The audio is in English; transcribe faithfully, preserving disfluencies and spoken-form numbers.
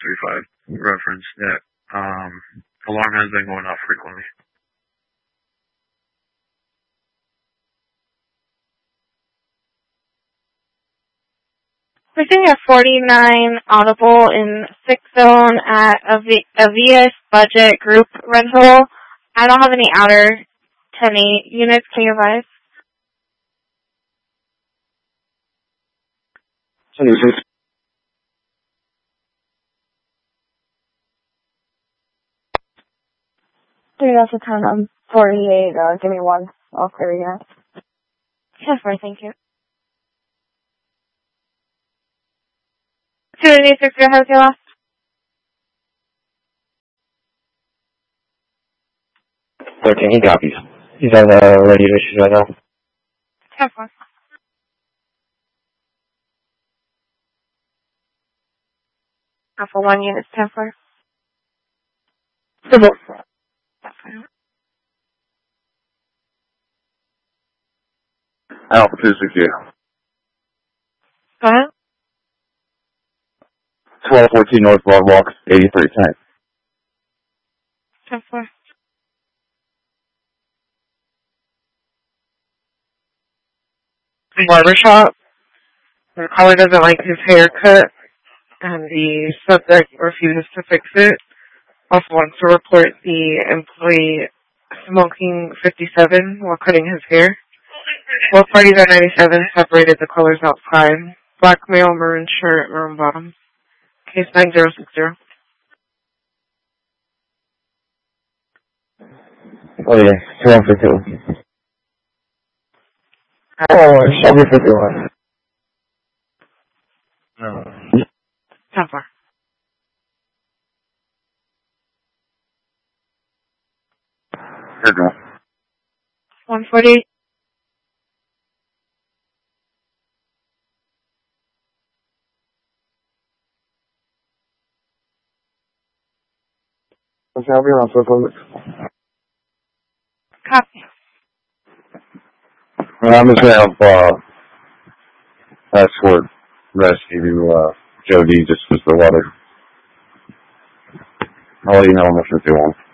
three five reference that um, alarm has been going off frequently. We're seeing a forty-nine audible in six zone at a, v- a V S budget group rental. I don't have any outer ten eight units. Can you advise? twenty-six. Three Delta ten, um, forty-eight, uh, give me one. I'll clear you guys. ten four, thank you. two eighty-six, your house, your last? thirteen, he copies. He's on the radio issues right now. ten four. Alpha one units, ten four. Come on. Alpha two six zero. Go ahead. twelve fourteen North Boardwalk, eighty-three ten. ten four. Barbershop. The caller doesn't like his haircut, and the subject refuses to fix it. Also wants to report the employee smoking fifty-seven while cutting his hair. Both parties are ninety-seven, separated the colors outside. Black male, maroon shirt, maroon bottom. Case nine zero six zero. Oh yeah, two one fifty-one. Oh, Shelby fifty-one. No. ten four. Good one. one forty-eight. Okay, I'll be around for a little bit. Copy. I'm just gonna have, uh, escort rescue, uh, Joe D just was the water. I'll let you know how much it's doing.